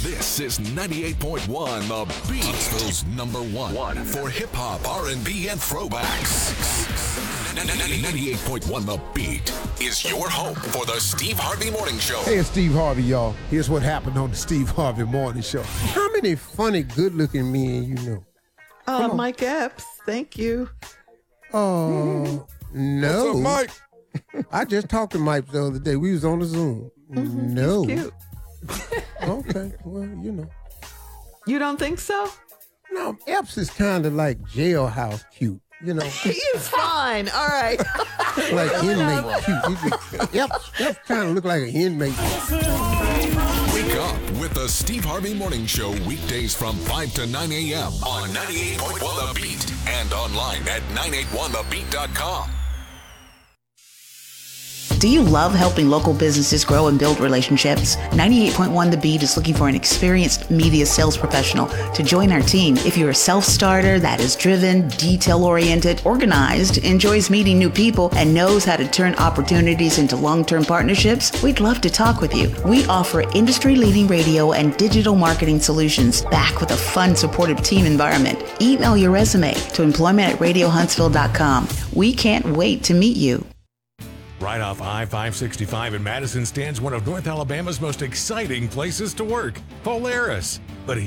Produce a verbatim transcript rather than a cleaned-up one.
This is ninety-eight point one The Beat. Huntsville's number one, one for hip-hop, R and B, and throwbacks. ninety-eight point one The Beat is your home for the Steve Harvey Morning Show. Hey, it's Steve Harvey, y'all. Here's what happened on the Steve Harvey Morning Show. How many funny, good-looking men you know? Uh, Mike Epps, thank you. Oh, uh, no. What's up, Mike? I just talked to Mike the other day. We was on the Zoom. Mm-hmm, no. He's cute. Okay, well, you know. You don't think so? No, Epps is kind of like jailhouse cute, you know. He's fine. All right. Like inmate cute. Epps, Epps kind of look like an inmate. Wake up with the Steve Harvey Morning Show weekdays from five to nine a.m. on ninety-eight point one The Beat and online at nine eight one the beat dot com. Do you love helping local businesses grow and build relationships? ninety-eight point one The Beat is looking for an experienced media sales professional to join our team. If you're a self-starter that is driven, detail-oriented, organized, enjoys meeting new people, and knows how to turn opportunities into long-term partnerships, we'd love to talk with you. We offer industry-leading radio and digital marketing solutions backed with a fun, supportive team environment. Email your resume to employment at radio huntsville dot com. We can't wait to meet you. Right off I five sixty-five in Madison stands one of North Alabama's most exciting places to work, Polaris.